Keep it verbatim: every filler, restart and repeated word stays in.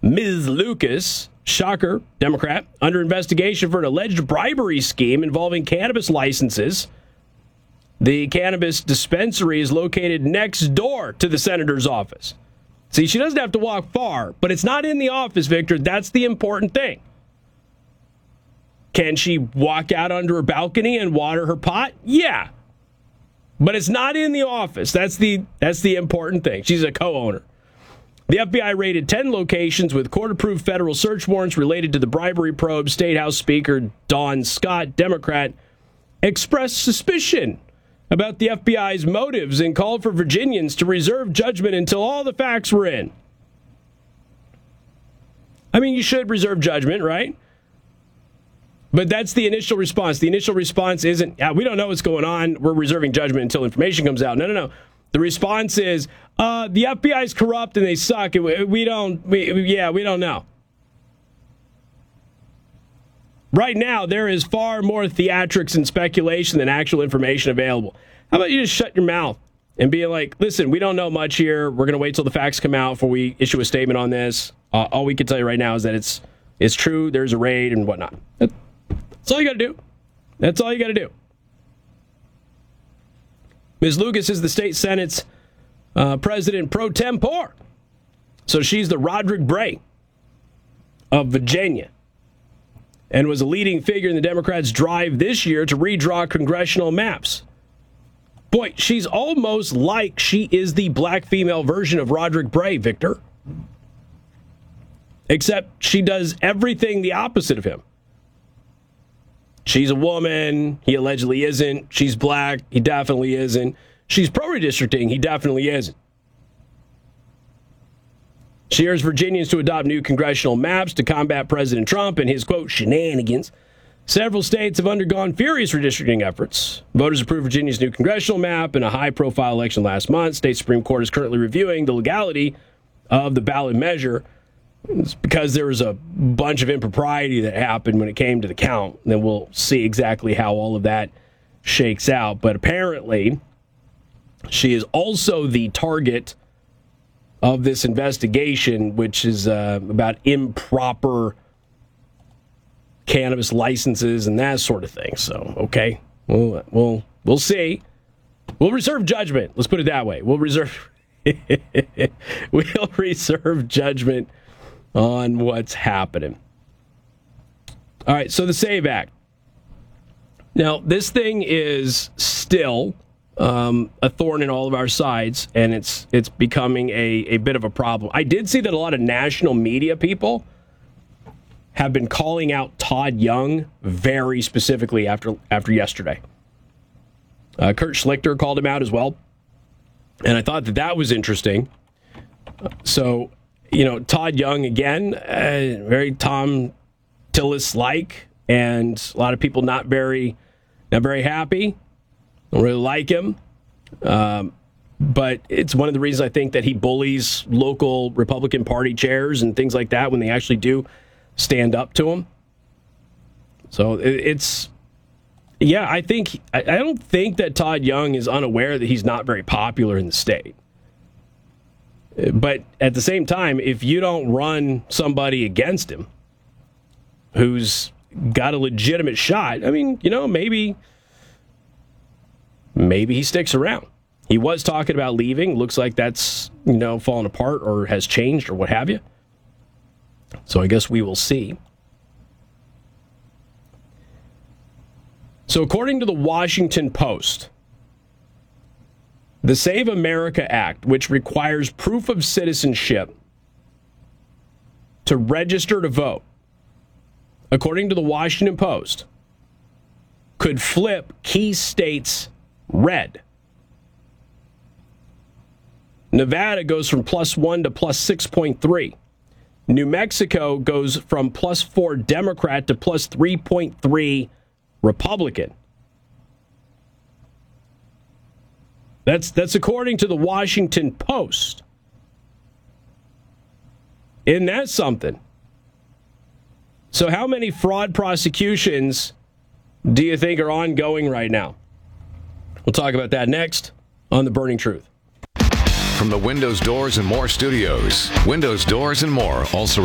Miz Lucas, shocker, Democrat, under investigation for an alleged bribery scheme involving cannabis licenses. The cannabis dispensary is located next door to the senator's office. See, she doesn't have to walk far, but it's not in the office, Victor. That's the important thing. Can she walk out under her balcony and water her pot? Yeah. But it's not in the office. That's the that's the important thing. She's a co-owner. The F B I raided ten locations with court-approved federal search warrants related to the bribery probe. State House Speaker Don Scott, Democrat, expressed suspicion about the F B I's motives and called for Virginians to reserve judgment until all the facts were in. I mean, you should reserve judgment, right? But that's the initial response. The initial response isn't, yeah, we don't know what's going on. We're reserving judgment until information comes out. No, no, no. The response is, uh, the F B I is corrupt and they suck. We, we don't, we, yeah, we don't know. Right now, there is far more theatrics and speculation than actual information available. How about you just shut your mouth and be like, listen, we don't know much here. We're going to wait till the facts come out before we issue a statement on this. Uh, all we can tell you right now is that it's it's true. There's a raid and whatnot. That's all you got to do. That's all you got to do. Miz Lucas is the state Senate's uh, president pro tempore. So she's the Roderick Bray of Virginia and was a leading figure in the Democrats' drive this year to redraw congressional maps. Boy, she's almost like she is the black female version of Roderick Bray, Victor. Except she does everything the opposite of him. She's a woman. He allegedly isn't. She's black. He definitely isn't. She's pro-redistricting. He definitely isn't. She urged Virginians to adopt new congressional maps to combat President Trump and his, quote, shenanigans. Several states have undergone furious redistricting efforts. Voters approved Virginia's new congressional map in a high-profile election last month. State Supreme Court is currently reviewing the legality of the ballot measure. It's because there was a bunch of impropriety that happened when it came to the count. And then we'll see exactly how all of that shakes out. But apparently, she is also the target of this investigation, which is uh, about improper cannabis licenses and that sort of thing. So, okay, we'll we'll we'll see. We'll reserve judgment. Let's put it that way. We'll reserve we'll reserve judgment on what's happening. All right, so the SAVE Act. Now, this thing is still um, a thorn in all of our sides, and it's it's becoming a, a bit of a problem. I did see that a lot of national media people have been calling out Todd Young very specifically after after yesterday. Uh, Kurt Schlichter called him out as well, and I thought that that was interesting. So, you know, Todd Young, again, uh, very Tom Tillis-like, and a lot of people not very, not very happy, don't really like him. Um, but it's one of the reasons I think that he bullies local Republican Party chairs and things like that when they actually do stand up to him. So it, it's, yeah, I think, I, I don't think that Todd Young is unaware that he's not very popular in the state. But at the same time, if you don't run somebody against him who's got a legitimate shot, I mean, you know, maybe maybe he sticks around. He was talking about leaving. Looks like that's, you know, fallen apart or has changed or what have you. So I guess we will see. So according to the Washington Post, the Save America Act, which requires proof of citizenship to register to vote, according to the Washington Post, could flip key states red. Nevada goes from plus one to plus six point three. New Mexico goes from plus four Democrat to plus three point three Republican. That's that's according to the Washington Post. Isn't that something? So how many fraud prosecutions do you think are ongoing right now? We'll talk about that next on The Burning Truth. From the Windows, Doors, and More studios, Windows, Doors, and More also